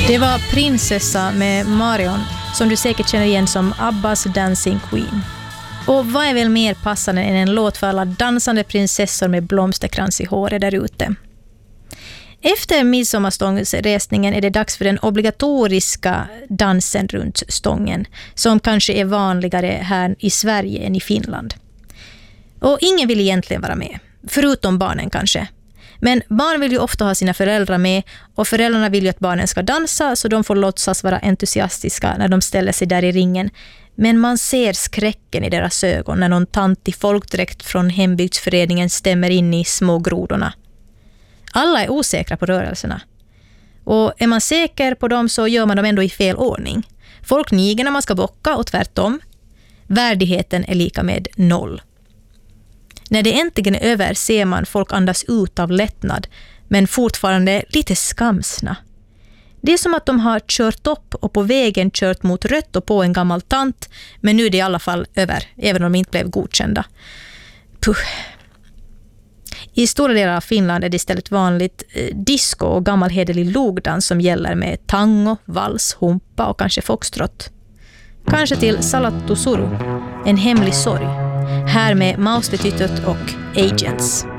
Det var Prinsessa med Marion, som du säkert känner igen som Abbas Dancing Queen. Och vad är väl mer passande än en låt för alla dansande prinsessor med blomsterkrans i håret där ute? Efter midsommarstångsresningen är det dags för den obligatoriska dansen runt stången, som kanske är vanligare här i Sverige än i Finland. Och ingen vill egentligen vara med, förutom barnen kanske. Men barn vill ju ofta ha sina föräldrar med, och föräldrarna vill ju att barnen ska dansa, så de får låtsas vara entusiastiska när de ställer sig där i ringen. Men man ser skräcken i deras ögon när någon tant i folkdräkt från hembygdsföreningen stämmer in i små grodorna. Alla är osäkra på rörelserna. Och är man säker på dem så gör man dem ändå i fel ordning. Folk niger när man ska bocka och tvärtom. Värdigheten är lika med 0. När det äntligen är över ser man folk andas ut av lättnad, men fortfarande lite skamsna. Det är som att de har kört upp och på vägen kört mot rött och på en gammal tant, men nu är det i alla fall över, även om de inte blev godkända. Puh. I stora delar av Finland är det istället vanligt disco och gammalhederlig logdans som gäller med tango, vals, humpa och kanske foxtrot. Kanske till Salattu Suru, en hemlig sorg. Här med Maustetytöt och Agents.